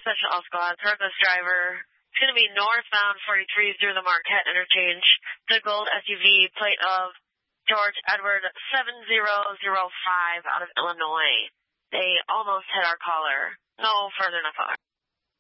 Central Oskalot, Carglass driver. It's going to be northbound 43 through the Marquette interchange. The gold SUV plate of George Edward 7005 out of Illinois. They almost hit our caller. No further than a